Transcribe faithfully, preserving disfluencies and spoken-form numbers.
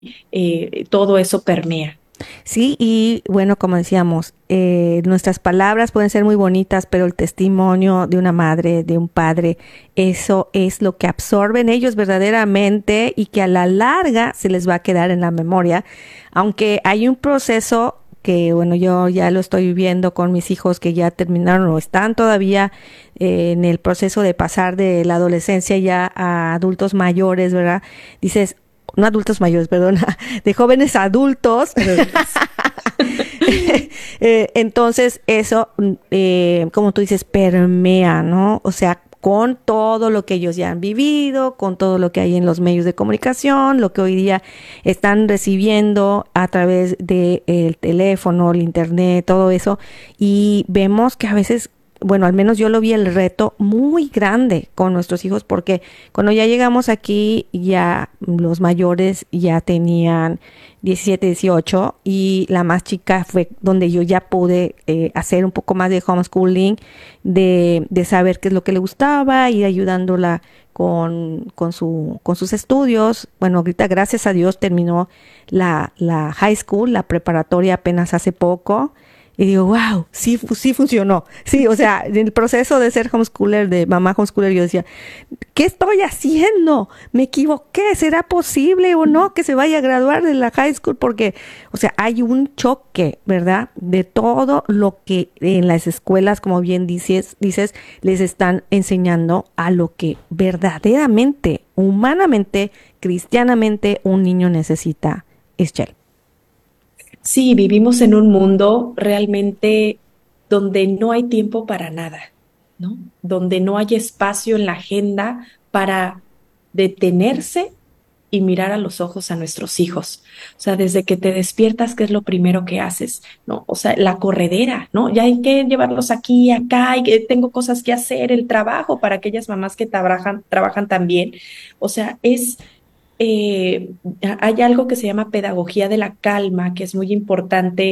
eh, todo eso permea. Sí, y bueno, como decíamos, eh, nuestras palabras pueden ser muy bonitas, pero el testimonio de una madre, de un padre, eso es lo que absorben ellos verdaderamente y que a la larga se les va a quedar en la memoria, aunque hay un proceso que, bueno, yo ya lo estoy viviendo con mis hijos que ya terminaron o están todavía eh, en el proceso de pasar de la adolescencia ya a adultos mayores, ¿verdad? Dices, no adultos mayores, perdón, de jóvenes adultos. Adultos. eh, entonces, eso, eh, como tú dices, permea, ¿no? O sea, con todo lo que ellos ya han vivido, con todo lo que hay en los medios de comunicación, lo que hoy día están recibiendo a través del teléfono, el internet, todo eso, y vemos que a veces, bueno, al menos yo lo vi el reto muy grande con nuestros hijos porque cuando ya llegamos aquí ya los mayores ya tenían diecisiete, dieciocho y la más chica fue donde yo ya pude eh, hacer un poco más de homeschooling, de, de saber qué es lo que le gustaba, ir ayudándola con, con, su, con sus estudios. Bueno, ahorita gracias a Dios terminó la, la high school, la preparatoria apenas hace poco. Y digo, wow, sí, sí funcionó. Sí, o sea, en el proceso de ser homeschooler, de mamá homeschooler, yo decía, ¿qué estoy haciendo? ¿Me equivoqué? ¿Será posible o no que se vaya a graduar de la high school? Porque, o sea, hay un choque, ¿verdad? De todo lo que en las escuelas, como bien dices, dices, les están enseñando a lo que verdaderamente, humanamente, cristianamente, un niño necesita. Ischel. Sí, vivimos en un mundo realmente donde no hay tiempo para nada, ¿no? Donde no hay espacio en la agenda para detenerse y mirar a los ojos a nuestros hijos. O sea, desde que te despiertas, ¿qué es lo primero que haces? ¿No? O sea, la corredera, ¿no? Ya hay que llevarlos aquí, acá, y que tengo cosas que hacer, el trabajo para aquellas mamás que trabajan, trabajan también. O sea, es eh, hay algo que se llama pedagogía de la calma, que es muy importante